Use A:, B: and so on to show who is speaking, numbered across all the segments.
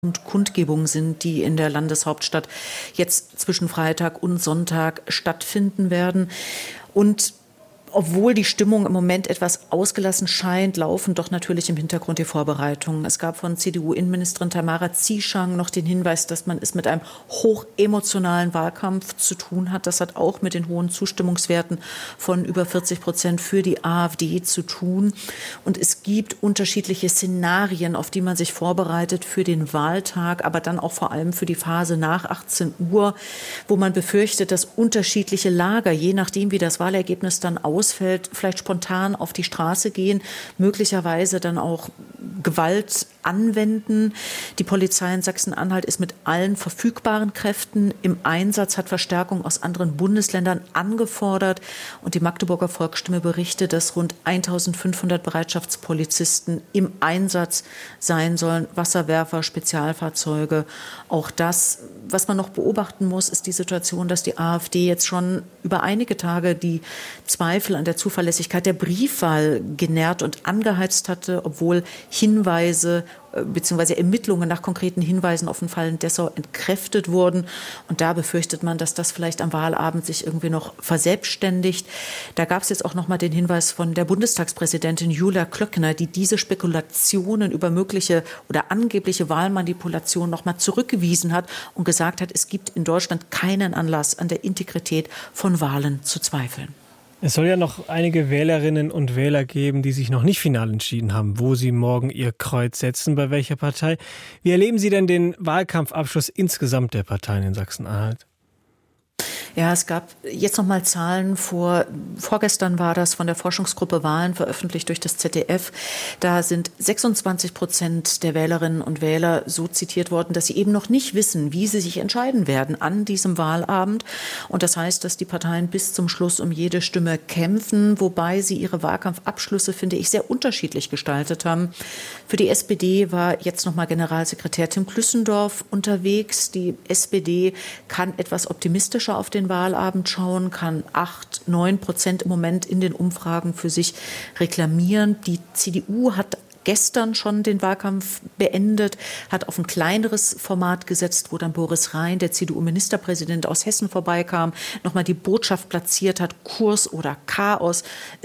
A: und Kundgebungen sind, die in der Landeshauptstadt jetzt zwischen Freitag und Sonntag stattfinden werden. Und obwohl die Stimmung im Moment etwas ausgelassen scheint, laufen doch natürlich im Hintergrund die Vorbereitungen. Es gab von CDU-Innenministerin Tamara Zieschang noch den Hinweis, dass man es mit einem hochemotionalen Wahlkampf zu tun hat. Das hat auch mit den hohen Zustimmungswerten von über 40% für die AfD zu tun. Und es gibt unterschiedliche Szenarien, auf die man sich vorbereitet für den Wahltag, aber dann auch vor allem für die Phase nach 18 Uhr, wo man befürchtet, dass unterschiedliche Lager, je nachdem wie das Wahlergebnis dann ausfällt, vielleicht spontan auf die Straße gehen, möglicherweise dann auch Gewalt anwenden. Die Polizei in Sachsen-Anhalt ist mit allen verfügbaren Kräften im Einsatz, hat Verstärkung aus anderen Bundesländern angefordert. Und die Magdeburger Volksstimme berichtet, dass rund 1500 Bereitschaftspolizisten im Einsatz sein sollen, Wasserwerfer, Spezialfahrzeuge. Auch das, was man noch beobachten muss, ist die Situation, dass die AfD jetzt schon über einige Tage die Zweifel an der Zuverlässigkeit der Briefwahl genährt und angeheizt hatte, obwohl Hinweise bzw. Ermittlungen nach konkreten Hinweisen auf den Fall in Dessau entkräftet wurden. Und da befürchtet man, dass das vielleicht am Wahlabend sich irgendwie noch verselbstständigt. Da gab es jetzt auch noch mal den Hinweis von der Bundestagspräsidentin Julia Klöckner, die diese Spekulationen über mögliche oder angebliche Wahlmanipulation noch mal zurückgewiesen hat und gesagt hat, es gibt in Deutschland keinen Anlass, an der Integrität von Wahlen zu zweifeln.
B: Es soll ja noch einige Wählerinnen und Wähler geben, die sich noch nicht final entschieden haben, wo sie morgen ihr Kreuz setzen, bei welcher Partei. Wie erleben Sie denn den Wahlkampfabschluss insgesamt der Parteien in Sachsen-Anhalt?
A: Ja, es gab jetzt noch mal Zahlen vorgestern war das von der Forschungsgruppe Wahlen veröffentlicht durch das ZDF. Da sind 26% der Wählerinnen und Wähler so zitiert worden, dass sie eben noch nicht wissen, wie sie sich entscheiden werden an diesem Wahlabend. Und das heißt, dass die Parteien bis zum Schluss um jede Stimme kämpfen, wobei sie ihre Wahlkampfabschlüsse, finde ich, sehr unterschiedlich gestaltet haben. Für die SPD war jetzt noch mal Generalsekretär Tim Klüssendorf unterwegs. Die SPD kann etwas optimistischer auf den Wahlabend schauen, kann 8-9% im Moment in den Umfragen für sich reklamieren. Die CDU hat gestern schon den Wahlkampf beendet, hat auf ein kleineres Format gesetzt, wo dann Boris Rhein, der CDU-Ministerpräsident aus Hessen, vorbeikam, nochmal die Botschaft platziert hat, Kurs oder Chaos,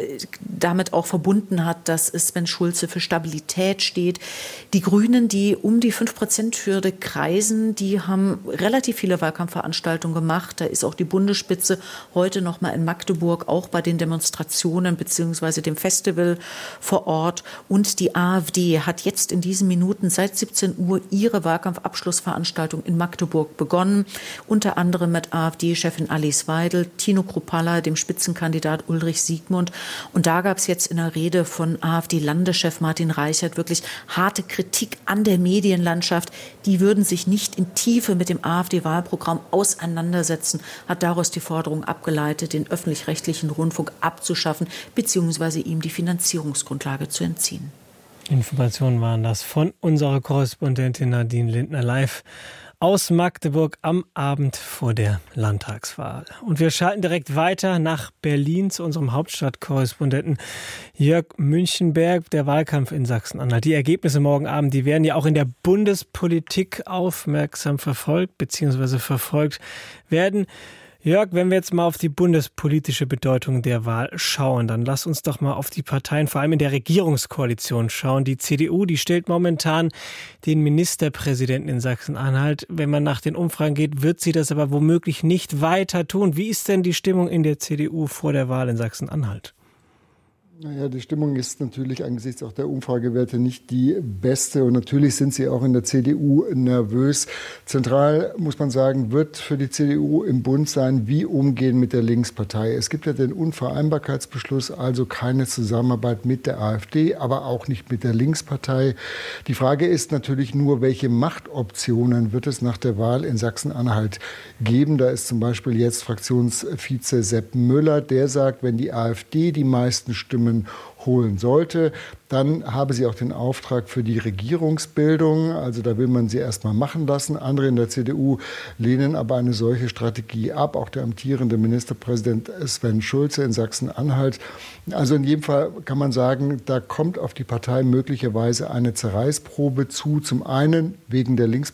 A: damit auch verbunden hat, dass Sven Schulze für Stabilität steht. Die Grünen, die um die 5%-Hürde kreisen, die haben relativ viele Wahlkampfveranstaltungen gemacht. Da ist auch die Bundesspitze heute nochmal in Magdeburg, auch bei den Demonstrationen bzw. dem Festival vor Ort. Und die AfD hat jetzt in diesen Minuten seit 17 Uhr ihre Wahlkampfabschlussveranstaltung in Magdeburg begonnen. Unter anderem mit AfD-Chefin Alice Weidel, Tino Kruppalla, dem Spitzenkandidat Ulrich Siegmund. Und da gab es jetzt in der Rede von AfD-Landeschef Martin Reichert wirklich harte Kritik an der Medienlandschaft. Die würden sich nicht in Tiefe mit dem AfD-Wahlprogramm auseinandersetzen, hat daraus die Forderung abgeleitet, den öffentlich-rechtlichen Rundfunk abzuschaffen bzw. ihm die Finanzierungsgrundlage zu entziehen.
B: Informationen waren das von unserer Korrespondentin Nadine Lindner live aus Magdeburg am Abend vor der Landtagswahl. Und wir schalten direkt weiter nach Berlin zu unserem Hauptstadtkorrespondenten Jörg Münchenberg, der Wahlkampf in Sachsen-Anhalt. Die Ergebnisse morgen Abend, die werden ja auch in der Bundespolitik aufmerksam verfolgt bzw. verfolgt werden. Jörg, wenn wir jetzt mal auf die bundespolitische Bedeutung der Wahl schauen, dann lass uns doch mal auf die Parteien, vor allem in der Regierungskoalition schauen. Die CDU, die stellt momentan den Ministerpräsidenten in Sachsen-Anhalt. Wenn man nach den Umfragen geht, wird sie das aber womöglich nicht weiter tun. Wie ist denn die Stimmung in der CDU vor der Wahl in Sachsen-Anhalt?
C: Naja, die Stimmung ist natürlich angesichts auch der Umfragewerte nicht die beste. Und natürlich sind sie auch in der CDU nervös. Zentral, muss man sagen, wird für die CDU im Bund sein, wie umgehen mit der Linkspartei. Es gibt ja den Unvereinbarkeitsbeschluss, also keine Zusammenarbeit mit der AfD, aber auch nicht mit der Linkspartei. Die Frage ist natürlich nur, welche Machtoptionen wird es nach der Wahl in Sachsen-Anhalt geben. Da ist zum Beispiel jetzt Fraktionsvize Sepp Müller, der sagt, wenn die AfD die meisten Stimmen holen sollte, dann habe sie auch den Auftrag für die Regierungsbildung. Also da will man sie erst mal machen lassen. Andere in der CDU lehnen aber eine solche Strategie ab. Auch der amtierende Ministerpräsident Sven Schulze in Sachsen-Anhalt. Also in jedem Fall kann man sagen, da kommt auf die Partei möglicherweise eine Zerreißprobe zu. Zum einen wegen der Linkspartei